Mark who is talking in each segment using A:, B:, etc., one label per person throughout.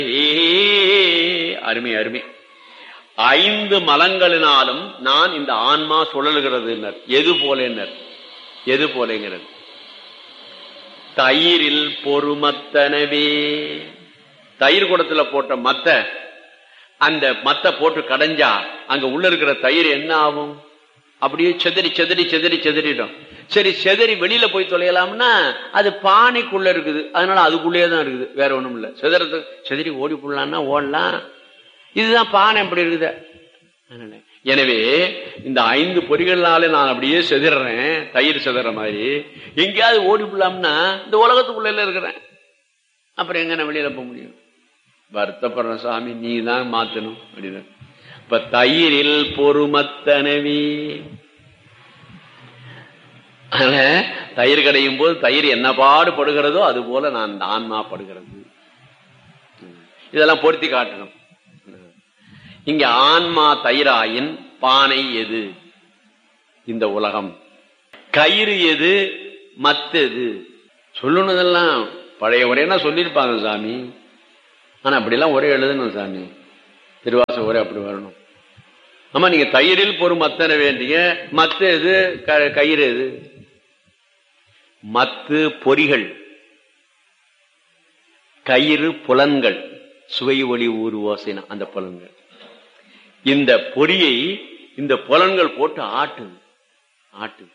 A: அருமை அருமை. 5 மலங்களினாலும் நான் இந்த ஆன்மா சுழல்கிறது. எது போல எது போலங்கிறது? தயிரில் பொறுமத்தனவே. தயிர் குடத்துல போட்ட மத்த, அந்த மத்த போட்டு கடைஞ்சா அங்க உள்ள இருக்கிற தயிர் என்ன ஆகும்? அப்படியே செதறி செதறி செதறி செதறிடும். சரி, செதறி வெளியில போய் தொலையலாம்னா அது பானைக்குள்ள இருக்குது, அதனால அதுக்குள்ளேயே தான் இருக்குது, வேற ஒண்ணும் இல்ல. செதறி ஓடி போடலாம்னா ஓடலாம். இதுதான் பானை எப்படி இருக்குது. எனவே இந்த 5 பொறிகளால நான் அப்படியே செதறேன், தயிர் செதற மாதிரி. எங்கேயாவது ஓடி போடலாம்னா இந்த உலகத்துக்குள்ள இருக்கிறேன், அப்புறம் எங்க நான் வெளியில போக முடியும்? வருத்தப்படுற சாமி, நீ தான் மாத்தணும் அப்படின்னு. இப்ப தயிரில் பொறுமத்தனவி. தயிர் கடையும் போது தயிர் என்ன பாடுபடுகிறதோ அது போல நான் இந்த ஆன்மா படுகிறது. இதெல்லாம் பொருத்தி காட்டணும். இங்க ஆன்மா தயிராயின் பானை எது? இந்த உலகம். கயிறு எது? மத்தது. சொல்லணுதெல்லாம் பழைய உரையா சொல்லியிருப்பாங்க சாமி. ஆனா அப்படிலாம் ஒரே எழுதணும் சாமி, திருவாச ஒரே அப்படி வரணும். ஆமா, நீங்க தயிரில் பொறும் மத்தன வேண்டிய மத்து எது? கயிறு எது? மத்து பொறிகள், கயிறு புலன்கள், சுவை ஒளி ஊறு ஓசைனா அந்த புலன்கள். இந்த பொறியை இந்த புலன்கள் போட்டு ஆட்டுது ஆட்டுது.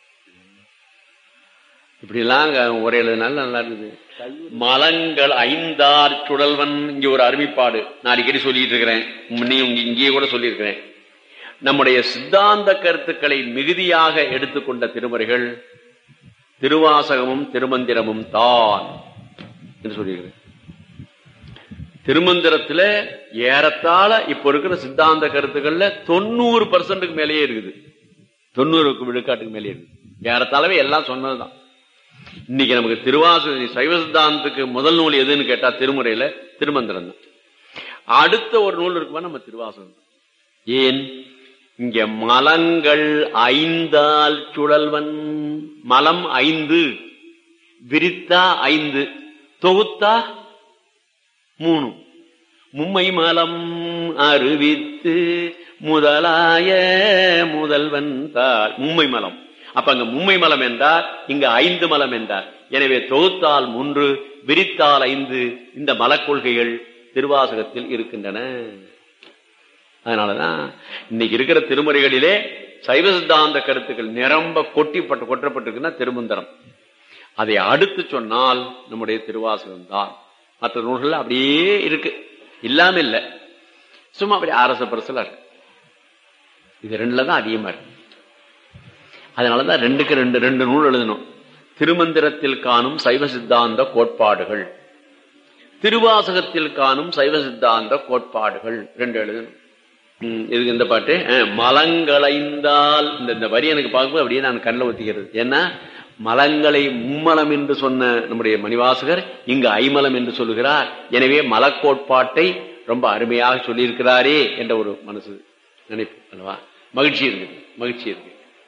A: இப்படி எல்லாம் ஒரே எழுதுனால நல்லா இருக்குது. மலங்கள் 5 சுழல்வன். இங்க ஒரு அருமைப்பாடு நான் அடிக்கடி சொல்லிட்டு இருக்கிறேன், இங்கேயே கூட சொல்லியிருக்கிறேன். நம்முடைய சித்தாந்த கருத்துக்களை மிகுதியாக எடுத்துக்கொண்ட திருமுறைகள் திருவாசகமும் திருமந்திரமும் தான் என்று சொல்லியிருக்கிறேன். திருமந்திரத்துல ஏறத்தாழ இப்ப இருக்கிற சித்தாந்த கருத்துக்கள்ல 90% மேலேயே இருக்குது. 90 விழுக்காட்டுக்கு மேலே இருக்குது. ஏறத்தாழவே எல்லாம் சொன்னதுதான். இன்னைக்கு நமக்கு திருவாசக சைவ சித்தாந்தத்துக்கு முதல் நூல் எதுன்னு கேட்டா திருமுறையில திருமந்திரம் தான். அடுத்த ஒரு நூல் இருக்குமா நம்ம திருவாசகம். ஏன்? இங்க மலங்கள் 5 சுழல்வன். மலம் 5, விரித்தா 5, தொகுத்தா 3. மும்மை மலம் அறிவித்து முதலாய முதல்வன் தாள். மும்மை மலம். அப்ப அங்க மும்மை மலம் என்றார், இங்க 5 மலம் என்றார். எனவே தொகுத்தால் 3, விரித்தால் 5. இந்த மலக்கொள்கைகள் திருவாசகத்தில் இருக்கின்றன. அதனாலதான் இன்னைக்கு இருக்கிற திருமுறைகளிலே சைவ சித்தாந்த கருத்துக்கள் நிரம்ப கொட்டப்பட்டிருக்குன்னா திருமந்திரம். அதை அடுத்து சொன்னால் நம்முடைய திருவாசகம் தான். மற்ற நூல்கள் அப்படியே இருக்கு, இல்லாம இல்ல, சும்மா அப்படி அரச பரசலா இருக்கு. இது 2ல தான் அதிகமா இருக்கு. அதனாலதான் 2க்கு 2 நூல் எழுதணும். திருமந்திரத்தில் காணும் சைவ சித்தாந்த கோட்பாடுகள், திருவாசகத்தில் காணும் சைவ சித்தாந்த கோட்பாடுகள் 2 எழுதணும். இதுக்கு இந்த பாட்டு மலங்களைந்தால் இந்த வரி எனக்கு பார்க்கும்போது அப்படியே நான் கண்ணில் ஒத்திக்கிறது. ஏன்னா மலங்களை மும்மலம் என்று சொன்ன நம்முடைய மணிவாசகர் இங்கு 5 என்று சொல்லுகிறார். எனவே மலக்கோட்பாட்டை ரொம்ப அருமையாக சொல்லியிருக்கிறாரே என்ற ஒரு மனசு நினைப்பு அல்லவா? மகிழ்ச்சி இருக்கு.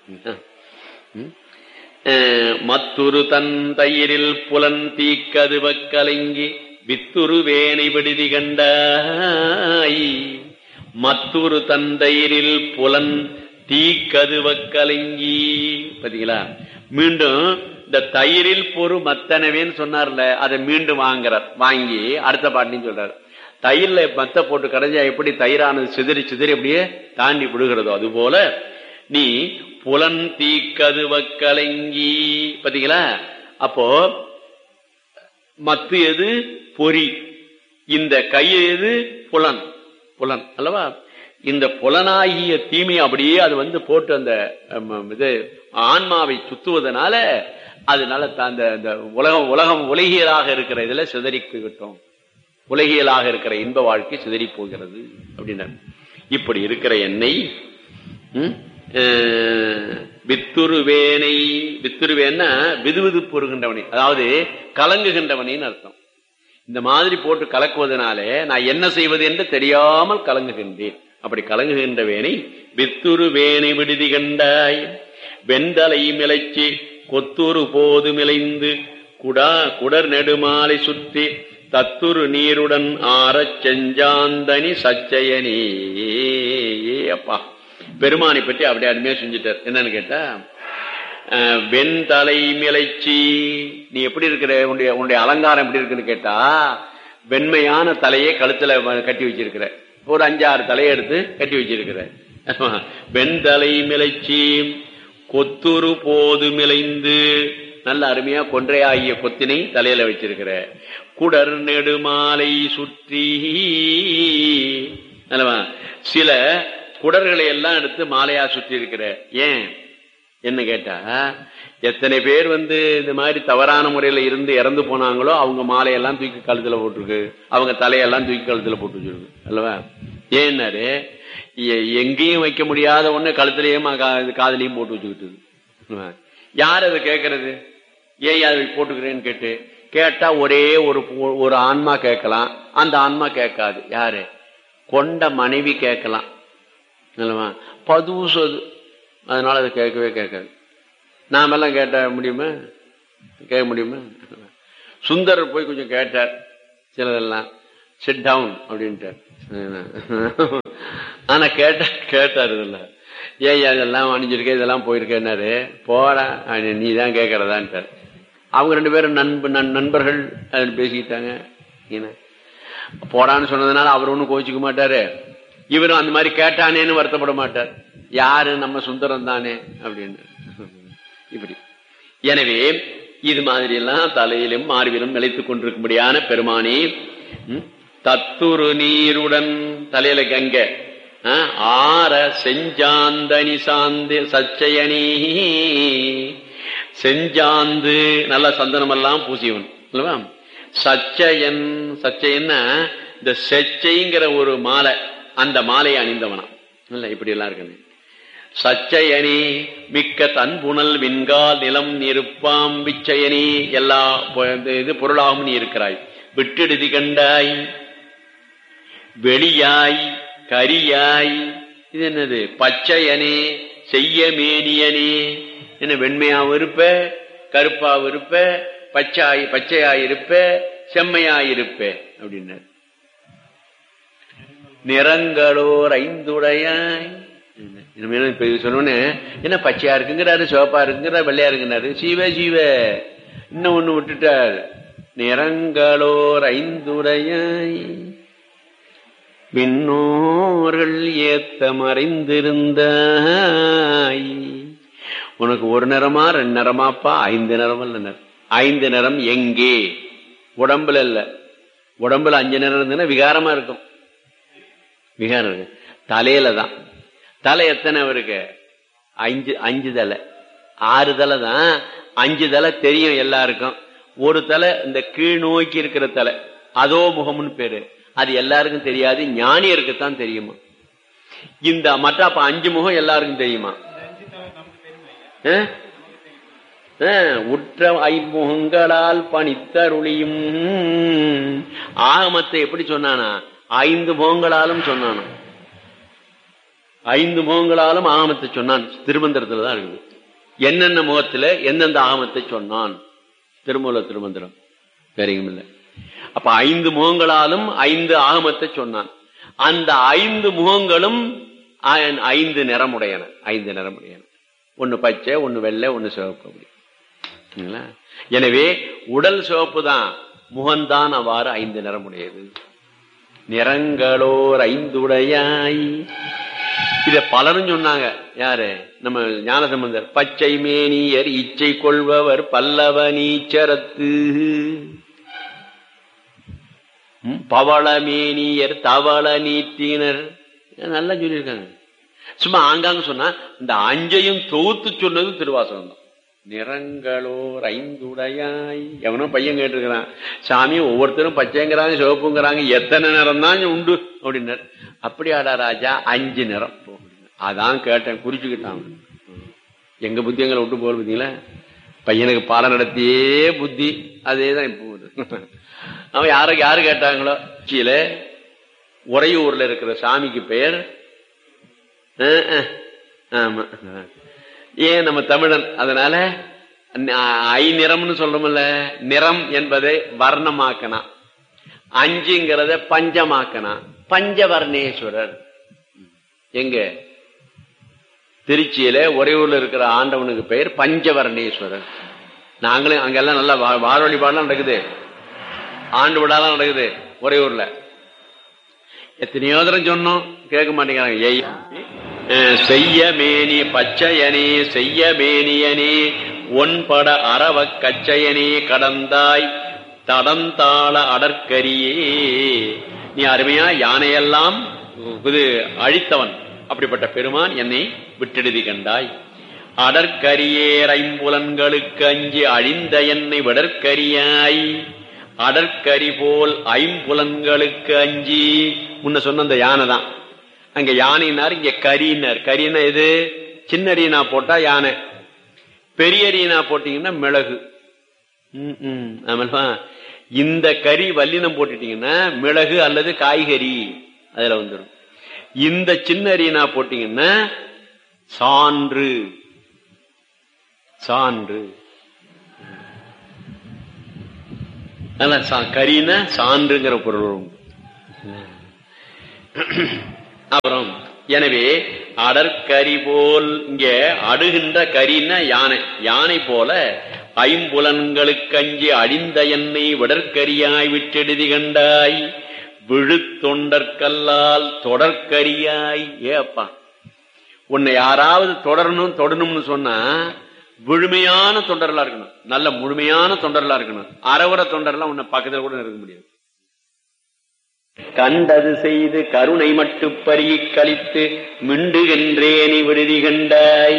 A: மத்துரு தன் தயிரில் புலன் தீக்கதுவ கலங்கி வித்துரு வேனை விடுதி கண்டாய். மத்துரு தந்தையரில் புலன் தீக்கதுவ கலங்கி. பாத்தீங்களா? மீண்டும் இந்த தயிரில் பொறு மத்தனவேன்னு சொன்னார்ல, அதை மீண்டும் வாங்கி அடுத்த பாட்டின்னு சொல்றாரு. தயிர்ல மத்த போட்டு கடைஞ்சா எப்படி தயிரானது சிதறி சிதறி அப்படியே தாண்டி விடுகிறதோ அதுபோல நீ புலன் தீக்கதுவ கலங்கி. பாத்தீங்களா? அப்போ மத்து எது? பொறி. இந்த கயிறு எது? புலன் அல்லவா? இந்த புலனாகிய தீமை அப்படியே அது போட்டு அந்த இது ஆன்மாவை சுத்துவதனால அதனால அந்த உலகம் உலகியலாக இருக்கிற இதுல சிதறி போய்விட்டோம். உலகியலாக இருக்கிற இன்ப வாழ்க்கை சிதறி போகிறது அப்படின்னா, இப்படி இருக்கிற என்னை வித்துருவேனை. வித்துருவேன்னா விதுவிது பொறுகின்றவனை, அதாவது கலங்குகின்றவனின்னு அர்த்தம். இந்த மாதிரி போட்டு கலக்குவதனாலே நான் என்ன செய்வது என்று தெரியாமல் கலங்குகின்றேன். அப்படி கலங்குகின்றவேனை வித்துரு வேனை விடுதி கண்டாய். வெந்தலை மிளைச்சி கொத்துரு போது மிளைந்து குடர் நெடுமாலை சுற்றி தத்துரு நீருடன் ஆறச் செஞ்சாந்தனி சச்சயனே. அப்பா பெருமானை பற்றி அப்படியே அருமையா செஞ்சுட்டார். என்னன்னு கேட்டா, வெண்தலை மிளைச்சி, நீ எப்படி இருக்கிற, உன்னுடைய அலங்காரம் எப்படி இருக்குன்னு கேட்டா, வெண்மையான தலையை கழுத்துல கட்டி வச்சிருக்கிற, ஒரு 5-6 தலையை எடுத்து கட்டி வச்சிருக்கிற. வெண்தலை மிளைச்சி கொத்துரு போது மிளைந்து, நல்ல அருமையா கொன்றையாகிய கொத்தினை தலையில வச்சிருக்கிற. குடர் நெடுமாலை சுற்றி, சில குடர்களை எல்லாம் எடுத்து மாலையா சுற்றி இருக்கிற. ஏன் என்ன கேட்டா, எத்தனை பேர் இந்த மாதிரி தவறான முறையில இருந்து இறந்து போனாங்களோ அவங்க மாலையெல்லாம் தூக்கி கழுத்துல போட்டிருக்கு, அவங்க தலையெல்லாம் தூக்கி கழுத்துல போட்டு வச்சிருக்கு அல்லவா. ஏன்னாரு, எங்கேயும் வைக்க முடியாத ஒண்ணு கழுத்துலயும் காதலையும் போட்டு வச்சுக்கிட்டு. யார் அதை கேட்கறது? ஏன் அதை போட்டுக்கிறேன்னு கேட்டா ஒரே ஒரு ஆன்மா கேட்கலாம், அந்த ஆன்மா கேட்காது. யாரு? கொண்ட மனைவி கேட்கலாம் அல்லவா, பதுசது, அதனால அதை கேட்கவே கேட்காது. நாமெல்லாம் கேட்ட முடியுமா? கேட்க முடியுமா? சுந்தரர் போய் கொஞ்சம் கேட்டார் சிலதெல்லாம், சிட் டவுன் அப்படின்ட்டார். ஆனா கேட்டார் இல்ல, ஏன் இதெல்லாம் அணிஞ்சிருக்க, இதெல்லாம் போயிருக்கேன்னாரு. போடா நீ தான் கேட்கறதான்ட்டார். அவங்க 2 பேரும் நண்பர்கள் பேசிக்கிட்டாங்க. போடான்னு சொன்னதுனால அவர் ஒன்னும் கோச்சிக்க மாட்டாரு, இவரும் அந்த மாதிரி கேட்டானேன்னு வருத்தப்பட மாட்டார். யாரு? நம்ம சுந்தரம் தானே அப்படின்னு. இப்படி எனவே இது மாதிரி எல்லாம் தலையிலும் மார்பிலும் நிலைத்துக் கொண்டிருக்கும்படியான பெருமானி, தத்துரு நீருடன் தலையில கங்க ஆற செஞ்சாந்தனி சாந்து சச்சயனி, செஞ்சாந்து நல்ல சந்தனம் எல்லாம் பூசியவன் அல்லவா. சச்சயன், சச்சயன்னா இந்த செச்சைங்கிற ஒரு மாலை, அந்த மாலையை அணிந்தவனா இல்ல. இப்படி எல்லாம் இருக்கு. சச்சயனி மிக்க தன்புணல் விண்கால் நிலம் நிருப்பாம் விச்சயனி, எல்லா இது பொருளாகும் நீ இருக்கிறாய். விட்டெடுதி கண்டாய், வெளியாய், கரியாய், இது என்னது? பச்சையனே செய்ய மேனியனே, என்ன வெண்மையாவும் இருப்ப, கருப்பாவும் இருப்ப, பச்சையாயிருப்ப, செம்மையாயிருப்ப அப்படின்னாரு. நிறங்களோர் 5உடையாய், இப்ப சொன்னோன்னு என்ன பச்சையா இருக்குங்கிறாரு, சிவப்பா இருக்குங்கிறாரு, வெள்ளையா இருக்குங்கிறாரு. சீவ இன்னும் ஒண்ணு விட்டுட்டார். நிறங்களோர் 5உடையாய் விண்ணோர்கள் ஏத்த மறைந்திருந்தாய். உனக்கு ஒரு நிறமா 2 நிறமாப்பா? 5 நிறம் இல்ல. 5 நிறம் எங்கே? உடம்புல இல்ல. உடம்புல 5 நிறம் இருந்ததுன்னா விகாரமா இருக்கும். விகாரம் இருக்கு தலையில தான். தலை எத்தனை இருக்கு? 5 தலை, 6 தலை தான். 5 தலை தெரியும் எல்லாருக்கும். ஒரு தலை இந்த கீழ் நோக்கி இருக்கிற தலை, அதோ முகம்னு பேரு, அது எல்லாருக்கும் தெரியாது, ஞானியருக்குத்தான் தெரியுமா. இந்த மற்ற 5 முகம் எல்லாருக்கும் தெரியுமா? உற்ற 5 பணித்தருளியும். ஆகமத்தை எப்படி சொன்னானா? 5 முகங்களாலும் சொன்னானா? 5 முகங்களாலும் ஆகமத்தை சொன்னான். திருமந்திரத்துல தான் இருக்குது. என்னென்ன முகத்துல எந்தெந்த ஆகமத்தை சொன்னான்? திருமூல திருமந்திரம் வேறையும் இல்லை. அப்ப 5 முகங்களாலும் 5 ஆகமத்தை சொன்னான். அந்த 5 முகங்களும் 5 நிறமுடையன. 5 நிறமுடையன. ஒன்னு பச்சை, ஒன்னு வெள்ளை, ஒன்னு சிவப்பு. அப்படி. எனவே உடல் சிவப்பு தான், முகம்தான் அவ்வாறு 5 நிறமுடையது. நிறங்களோர் 5உடையாய். இத பலரும் சொன்னாங்க. யாரு? நம்ம ஞானசம்பந்தர். பச்சை மேனியர் இச்சை கொள்பவர் பல்லவ நீச்சரத்து, பவளமேனியர் தவள நீட்டினர். நல்லா சொல்லியிருக்காங்க. சும்மா ஆங்காங்க சொன்னா இந்த 5ஐயும் தொகுத்து சொன்னது திருவாசகம் தான். நிறங்களோர் 5உடையாய். எவனோ பையன் கேட்டிருக்கிறான், சாமி ஒவ்வொருத்தரும் பச்சைங்கிறாங்க, சிவப்புங்கிறாங்க, எத்தனை நிறம் தான் உண்டு அப்படின்னாரு. அப்படியாடா ராஜா, 5 நிறம். அதான் கேட்டேன், குறிச்சுக்கிட்டான். எங்க புத்தி எங்களை விட்டு போல பார்த்தீங்களா? பையனுக்கு பாடம் நடத்தியே புத்தி அதேதான் இப்போ. அவன் யாரு கேட்டாங்களோ, கீழ உறையூர்ல இருக்கிற சாமிக்கு பெயர் ஆமா. ஏன் நம்ம தமிழன், அதனால ஐநிறம்னு சொல்றோம்ல, நிறம் என்பதை வர்ணமாக்கனா. 5ங்கிறத பஞ்சமாக்கனா பஞ்சவர்ணேஸ்வரர். எங்க திருச்சியில ஒரே ஊர்ல இருக்கிற ஆண்டவனுக்கு பெயர் பஞ்சவர்ணேஸ்வரர். நாங்களும் அங்கெல்லாம் நல்லா வார வழிபாடுலாம் நடக்குது, ஆண்டு விழாலாம் நடக்குது ஒரே ஊர்ல. எத்தனையோ தரம் சொன்னோம், கேட்க மாட்டேங்கிறாங்க. செய்ய மேனி பச்சையனே செய்ய மேனியனே ஒன்பட அரவ கச்சையனே கடந்தாய் தடந்தாள அடற்கரியே. நீ அருமையா யானையெல்லாம் அழித்தவன், அப்படிப்பட்ட பெருமான் என்னை விட்டெழுதி கண்டாய். அடற்கரியேர் ஐம்புலன்களுக்கு அஞ்சி அழிந்த என்னை விடற்கரியாய். அடற்கரி போல் ஐம்புலன்களுக்கு அஞ்சி. முன்ன சொன்ன அந்த யானை தான், அங்க யானைனார், இங்க கரினார். கரினா எது? சின்ன ரீனா போட்டா யானை, பெரிய ரீனா போட்டீங்கன்னா மிளகு. இந்த கறி வல்லினம் போட்டுட்டீங்கன்னா மிளகு அல்லது காய்கறி அதுல வந்துடும். இந்த சின்ன ரீனா போட்டீங்கன்னா சான்று. சான்று கரினா சான்றுங்கிற பொருள். அப்புறம் எனவே அடற்கரி போல், இங்க அடுகின்ற கரின்னா யானை. யானை போல ஐம்புலன்களுக்கு அஞ்சி அழிந்த என்னை விடற்கரியாய் விட்டெழுதி கண்டாய். விழுத்தொண்டற்கல்லால் தொடர்கரியாய். ஏப்பா, உன்னை யாராவது தொடரணும்னு சொன்னா விழுமையான தொண்டர்களா இருக்கணும், நல்ல முழுமையான தொண்டர்களா இருக்கணும். அறவர தொண்டர்லாம் உன்னை பக்கத்துல கூட இருக்க முடியாது. கண்டது செய்து கருணை மட்டு பருகி கழித்து மிண்டுகின்றேனி விடுதி கண்டாய்.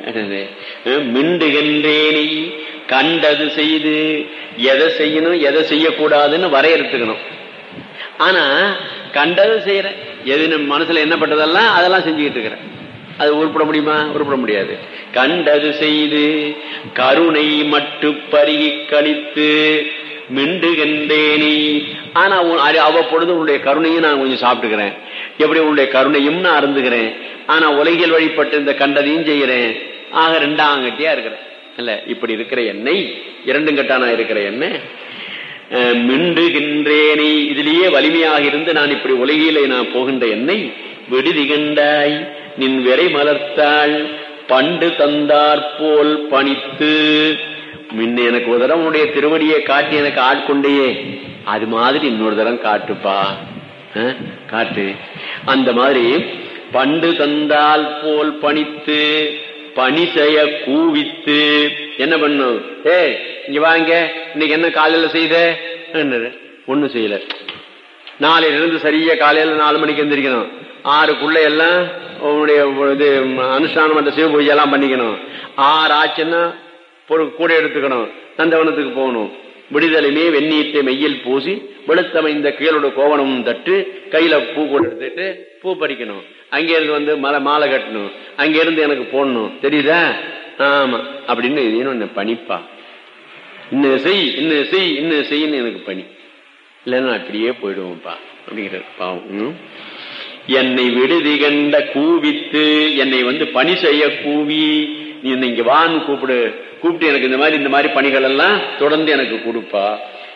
A: மிண்டுகின்றேனி கண்டது செய்து, எதை செய்யணும் எதை செய்யக்கூடாதுன்னு வரையறுத்துக்கணும். ஆனா கண்டது செய்யற, எது நம்ம மனசுல என்ன பட்டதெல்லாம் அதெல்லாம் செஞ்சுக்கிட்டு இருக்கிறேன், அது உருப்பட முடியுமா? உருப்பட முடியாது. கண்டது செய்து கருணை மட்டு பருகி கழித்து மிண்டுகின்றேனி. ஆனா அவ்வப்பொழுது உன்னுடைய கருணையும் நான் கொஞ்சம் சாப்பிட்டுக்கிறேன். எப்படி உன்னுடைய கருணையும் நான் அருந்துகிறேன். ஆனா உலகில் வழிபட்டு இந்த கண்டதையும் செய்கிறேன். ஆக ரெண்டாம் கட்டியா இருக்கிறேன் இல்ல. இப்படி இருக்கிற என்னை, இரண்டும் கட்டானா இருக்கிற என்ன மிண்டுகின்றேனே, இதிலேயே வலிமையாக இருந்து நான் இப்படி உலகிலே நான் போகின்ற என்னை விடுதி கண்டாய். நின் விரை மலர்த்தாள் பண்டு தந்தாற்போல் பணித்து. முன்ன எனக்கு ஒரு தரம் உன்னுடைய திருவடியை காட்டி எனக்கு ஆட்கொண்டையே, அது மாதிரி இன்னொரு தரம் காட்டுப்பா, காட்டு. அந்த மாதிரி பண்டு தந்தால் போல் பணித்து பணி செய்ய கூவித்து. என்ன பண்ணும்? இங்க வாங்க, இன்னைக்கு என்ன காலையில செய்த? ஒண்ணு செய்யல. நாளையில இருந்து சரியா காலையில 4 மணிக்கு எந்திரிக்கணும். 6க்குள்ள எல்லாம் உன்னுடைய இது அனுஷ்டானம், அந்த சிவ பூஜை எல்லாம் பண்ணிக்கணும். 6 ஆச்சுன்னா கூட எடுத்துக்கணும், நந்தவனத்துக்கு போகணும். விடுதலைமே வெந்நீட்டை மெய்யில் பூசி வெளுத்தமைந்த கீழோட கோவணமும் தட்டு, கையில பூ கூட எடுத்துட்டு பூ பறிக்கணும். அங்கே இருந்து மாலை கட்டணும், அங்க இருந்து எனக்கு போடணும். தெரியுதா? ஆமா அப்படின்னு என்ன பணிப்பா, இன்னும் செய் இன்னும் செய் இன்னும் செய்யன்னு எனக்கு பணி. இல்லைன்னா அப்படியே போயிடுவோம்ப்பா அப்படிங்கிற பாவம். என்னை விடுதி கண்ட கூவித்து, என்னை பணி செய்ய கூவி, நீ இங்க வான்னு கூப்பிட்டு எனக்கு இந்த மாதிரி பணிகள் எல்லாம் தொடர்ந்து எனக்கு கொடுப்பா.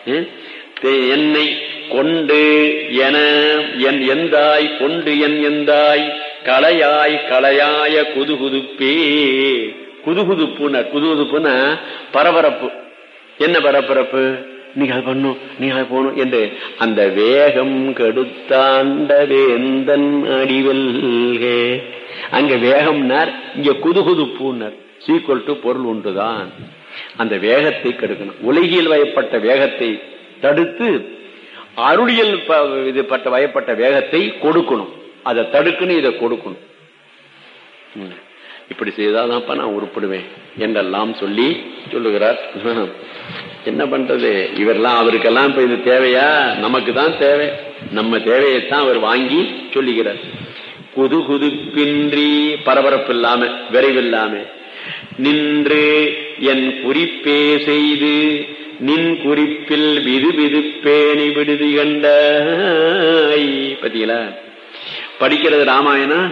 A: என்னை கொண்டு என என் எந்தாய் கொண்டு என் எந்தாய் களையாய் களையாய குதுகுதுப்பே. குதுகுதுப்புனர், குதுகுதுப்புன்னா பரபரப்பு. என்ன பரபரப்பு? நீங்க அது பண்ணும், நீங்க அது போகணும் என்று அந்த வேகம் கெடுத்தாண்ட வேந்தன் அடிவல்கே. அங்க வேகம்னார், இங்க குதுகுதுப்புனர். சீக்குவல் டு பொருள் ஒன்றுதான். அந்த வேகத்தை கெடுக்கணும். உலகில் வயப்பட்ட வேகத்தை தடுத்து அருளியல் இது பட்ட வயப்பட்ட வேகத்தை கொடுக்கணும். அதை தடுக்கணும், இதை கொடுக்கணும். இப்படி செய்தாதான்ப்பா நான் உருப்படுவேன் என்றெல்லாம் சொல்லி சொல்லுகிறார். என்ன பண்றது? இவரெல்லாம் அவருக்கெல்லாம் இப்ப இது தேவையா? நமக்கு தான் தேவை. நம்ம தேவையைத்தான் அவர் வாங்கி சொல்லுகிறார். குதுகுதுப்பின்றி, பரபரப்பு இல்லாம, விரைவில்லாம நின்று என் குறிப்பே செய்து நின் குறிப்பில் விது விதுப்பேணி விடுதி கண்டாய். பத்தீங்களா? படிக்கிறது ராமாயணம்,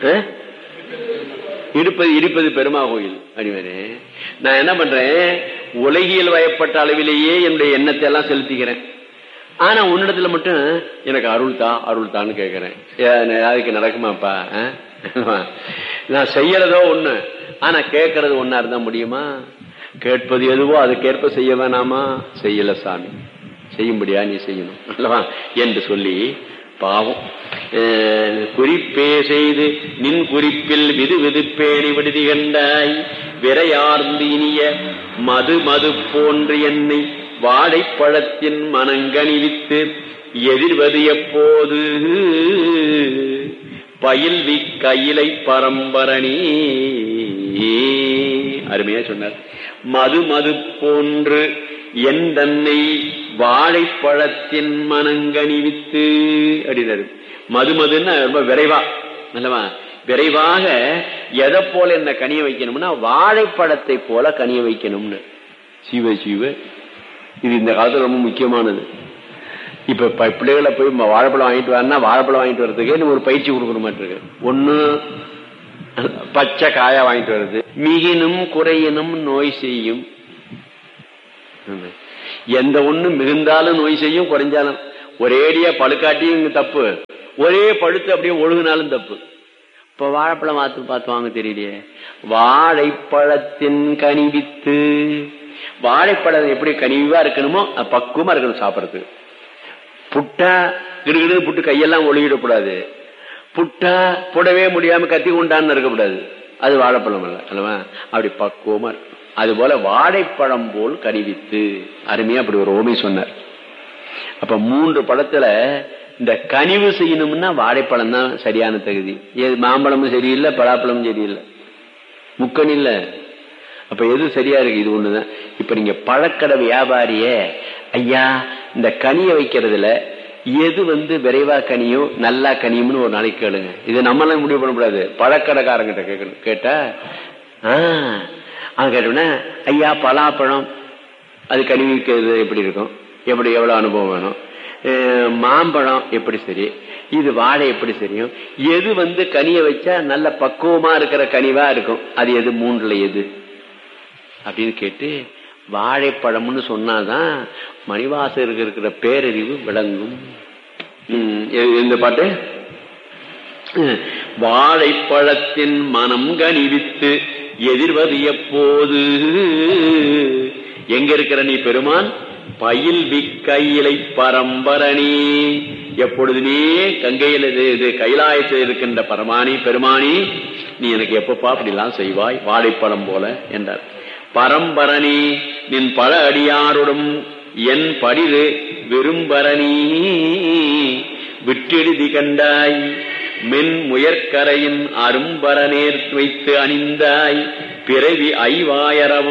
A: இருப்பது பெருமா கோயில். அடிவரே நான் என்ன பண்றேன், உலகியல் வயப்பட்ட அளவிலேயே என்னுடைய எண்ணத்தை எல்லாம் செலுத்திக்கிறேன். ஆனா உன்னிடத்துல மட்டும் எனக்கு அருள் தான்னு கேட்கிறேன். அதுக்கு நடக்குமாப்பா? நான் செய்யறதோ ஒண்ணு, ஆனா கேட்கறது ஒன்னா இருந்தா முடியுமா? கேட்பது எதுவோ அதுக்கேற்ப செய்ய வேணாமா? செய்யல சாமி, செய்யும்படியா நீ செய்யணும் அல்லவா என்று சொல்லி, பாவம் குறிப்பே செய்து நின் குறிப்பில் விது விதுப்பேணி விடுதி கண்டாய் விரையார்ந்து இனிய மது போன்று என்னை வாழைப்பழத்தின் மனங்கணிவித்து எதிர்வது எப்போது பயில்வி கையிலை பரம்பரணி. அருமையா சொன்னார். மது போன்று என் தன்னை வாழைப்பழத்தின் மனங்கணிவித்து அப்படின்னாரு. மதுன்னா ரொம்ப விரைவா அல்லவா, விரைவாக எதை போல என்ன கனிய வைக்கணும்னா வாழைப்பழத்தை போல கனிய வைக்கணும்னு. சிவ இது இந்த காலத்துல ரொம்ப முக்கியமானது. இப்ப பிள்ளைகளை போய் வாழைப்பழம் வாங்கிட்டு வரனா, வாழைப்பழம் வாங்கிட்டு வர்றதுக்கு ஒரு பயிற்சி கொடுக்கற மாதிரி இருக்கு. ஒண்ணு பச்சை காயா வாங்கிட்டு வருது. மிகினும் குறையினும் நோய் செய்யும். எந்த ஒண்ணு மிகுந்தாலும் நோய் செய்யும், குறைஞ்சாலும். ஒரேடியா பழுக்காட்டியும் தப்பு, ஒரே பழுத்து அப்படியே ஒழுகுனாலும் தப்பு. இப்ப வாழைப்பழம் பார்த்து வாங்க தெரியலையே. வாழைப்பழத்தின் கனிவித்து, வாழைப்பழம் எப்படி கனிவா இருக்கணுமோ பக்குவமா இருக்கணும் சாப்பிடறதுக்கு. புட்டா கிடுகிடு புட்டு கையெல்லாம் ஒழுகிடக்கூடாது. புட்டா புடவே முடியாம கத்தி கொண்டான்னு இருக்கக்கூடாது. அது வாழைப்பழம் அல்ல அல்லவா. அப்படி பக்குவமா இருக்கு. அது போல வாழைப்பழம் போல் கனிவித்து, அருமையா அப்படி ஒரு ஓமை சொன்னார். அப்ப 3 பழத்துல இந்த கனிவு செய்யணும்னா வாழைப்பழம் தான் சரியான தகுதி. மாம்பழமும் சரியில்லை, பலாப்பழமும் சரியில்லை, முக்கணி இல்ல. அப்ப எது சரியா இருக்கு? இது ஒண்ணுதான். இப்ப நீங்க பழக்கடை வியாபாரிய ஐயா இந்த கனிய வைக்கிறதுல எது விரைவா கனியும் நல்லா கனியும்னு ஒரு நாளைக்கு கேளுங்க. இது நம்மளால முடிவு பண்ணக்கூடாது, பழக்கடைக்காரங்கிட்ட கேட்கணும். கேட்டா கேட்டோம்னா ஐயா பலாப்பழம் அது கனிவிக்கிறது எப்படி இருக்கும், எப்படி எவ்வளவு அனுபவம் வேணும், மாம்பழம் எப்படி சரி, இது வாழை எப்படி சரியும், எது கனிய வச்சா நல்ல பக்குவமா இருக்கிற கனிவா இருக்கும், அது எது 3ல எது அப்படின்னு கேட்டு வாழைப்பழம்னு சொன்னாதான் மணிவாசகருக்கு இருக்கிற பேரறிவு விளங்கும். இந்த பாட்டு வாழைப்பழத்தின் மனம் கனிவித்து எதிர்வது எப்போது, எங்க இருக்கிற நீ பெருமான்? பயில்வி கையிலை பரம்பரணி, எப்பொழுதுமே கங்கையில் இது கைலாயத்தில் இருக்கின்ற பெருமானி நீ எனக்கு எப்பப்பா அப்படிலாம் செய்வாய் வாழைப்பழம் போல என்றார். பரம்பரணி நின் பல அடியாருடன் என் படிது விரும்பரணி விட்டெழுதி கண்டாய் மென் முயற்கரையின் அரும்பரநேர் வைத்து அணிந்தாய் பிறவி ஐவாயரவும்